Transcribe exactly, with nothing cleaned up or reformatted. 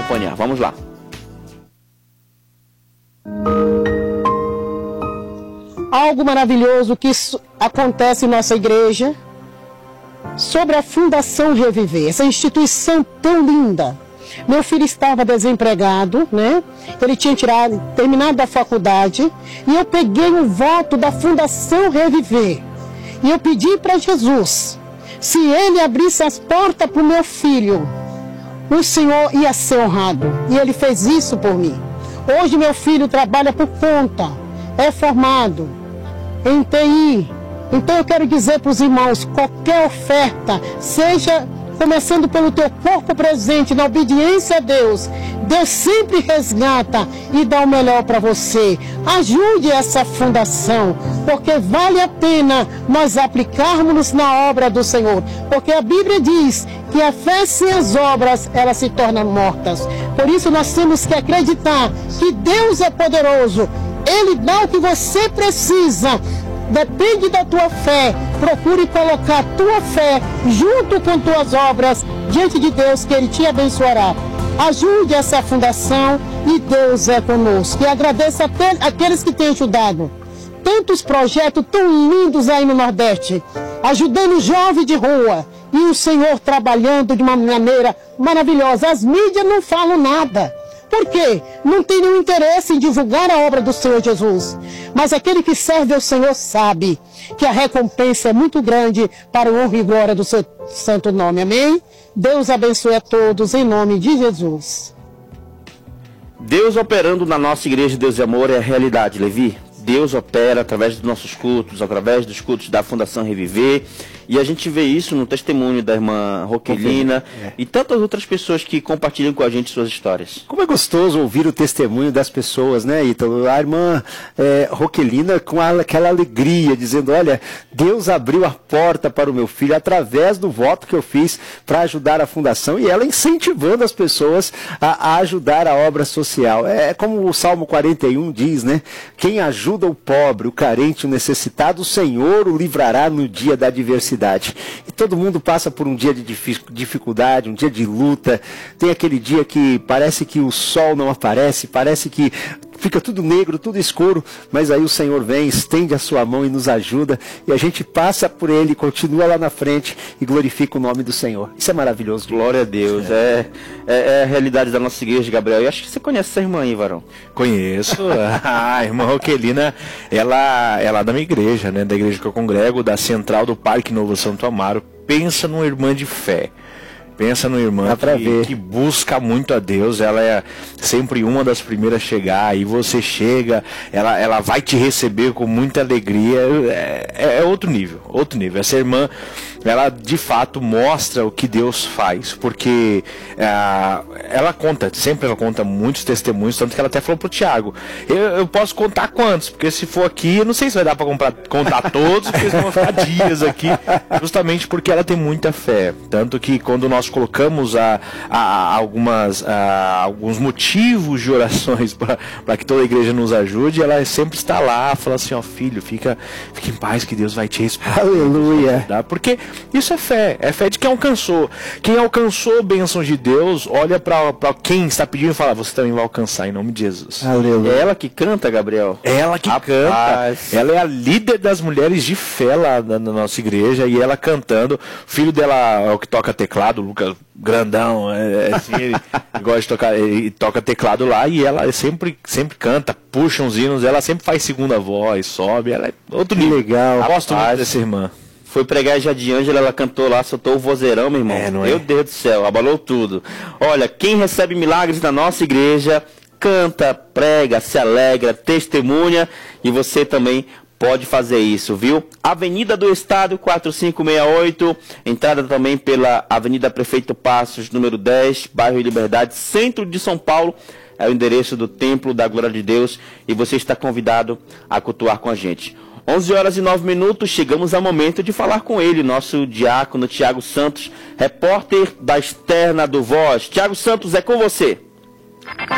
acompanhar. Vamos lá. Algo maravilhoso que acontece em nossa igreja sobre a Fundação Reviver, essa instituição tão linda. Meu filho estava desempregado, né? Ele tinha tirado, terminado a faculdade, e eu peguei o voto da Fundação Reviver. E eu pedi para Jesus, se ele abrisse as portas para o meu filho, o Senhor ia ser honrado. E ele fez isso por mim. Hoje meu filho trabalha por conta, é formado em T I. Então eu quero dizer para os irmãos, qualquer oferta, seja começando pelo teu corpo presente, na obediência a Deus, Deus sempre resgata e dá o melhor para você. Ajude essa fundação, porque vale a pena nós aplicarmos na obra do Senhor. Porque a Bíblia diz que a fé sem as obras, elas se tornam mortas. Por isso nós temos que acreditar que Deus é poderoso. Ele dá o que você precisa. Depende da tua fé. Procure colocar a tua fé junto com tuas obras diante de Deus, que Ele te abençoará. Ajude essa fundação e Deus é conosco. E agradeça a aqueles que têm ajudado. Tantos projetos tão lindos aí no Nordeste, ajudando jovens de rua. E o Senhor trabalhando de uma maneira maravilhosa. As mídias não falam nada. Por quê? Não tem nenhum interesse em divulgar a obra do Senhor Jesus. Mas aquele que serve ao Senhor sabe que a recompensa é muito grande para a honra e glória do seu santo nome. Amém? Deus abençoe a todos em nome de Jesus. Deus operando na nossa igreja, Deus e Amor, é a realidade, Levi. Deus opera através dos nossos cultos, através dos cultos da Fundação Reviver. E a gente vê isso no testemunho da irmã Roquelina é. e tantas outras pessoas que compartilham com a gente suas histórias. Como é gostoso ouvir o testemunho das pessoas, né, Ítalo? A irmã é, Roquelina com a, aquela alegria, dizendo, olha, Deus abriu a porta para o meu filho através do voto que eu fiz para ajudar a fundação, e ela incentivando as pessoas a, a ajudar a obra social. É como o Salmo quarenta e um diz, né? Quem ajuda o pobre, o carente, o necessitado, o Senhor o livrará no dia da adversidade. E todo mundo passa por um dia de dificuldade, um dia de luta. Tem aquele dia que parece que o sol não aparece, parece que fica tudo negro, tudo escuro, mas aí o Senhor vem, estende a sua mão e nos ajuda, e a gente passa por Ele, continua lá na frente e glorifica o nome do Senhor. Isso é maravilhoso. Glória a Deus. É, é, é a realidade da nossa igreja, Gabriel. E acho que você conhece essa irmã aí, varão. Conheço. A irmã Roquelina, ela, ela é da minha igreja, né? Da igreja que eu congrego, da Central do Parque Novo Santo Amaro. Pensa numa irmã de fé. Pensa no irmão que, que busca muito a Deus. Ela é sempre uma das primeiras a chegar. Aí você chega, ela, ela vai te receber com muita alegria. É, é outro nível, outro nível. Essa irmã, ela de fato mostra o que Deus faz, porque é, ela conta, sempre ela conta muitos testemunhos, tanto que ela até falou pro Tiago, eu, eu posso contar quantos, porque se for aqui, eu não sei se vai dar para contar todos, porque eles vão ficar dias aqui, justamente porque ela tem muita fé. Tanto que quando nós colocamos a, a, a algumas, a, alguns motivos de orações para que toda a igreja nos ajude, ela sempre está lá, fala assim, ó, filho, fica, fica em paz que Deus vai te responder. Aleluia. Porque isso é fé, é fé de quem alcançou. Quem alcançou bênçãos de Deus, olha para quem está pedindo e fala, você também vai alcançar em nome de Jesus. Aleluia. É ela que canta, Gabriel? Ela que Rapaz. canta. Ela é a líder das mulheres de fé lá na, na nossa igreja, e ela cantando. O filho dela é o que toca teclado, o Lucas grandão, é, assim, ele gosta de tocar, ele toca teclado lá, e ela sempre, sempre canta, puxa uns hinos, ela sempre faz segunda voz, sobe, ela é outro nível. Legal. Gosto muito dessa irmã. Foi pregar já de Ângela, ela cantou lá, soltou o vozeirão, meu irmão. É, não é? Meu Deus do céu, abalou tudo. Olha, quem recebe milagres na nossa igreja, canta, prega, se alegra, testemunha, e você também pode fazer isso, viu? Avenida do Estado, quatro cinco seis oito, entrada também pela Avenida Prefeito Passos, número dez, bairro Liberdade, centro de São Paulo, é o endereço do Templo da Glória de Deus, e você está convidado a cultuar com a gente. onze horas e nove minutos, chegamos ao momento de falar com ele, nosso diácono Tiago Santos, repórter da Externa do Voz. Tiago Santos, é com você.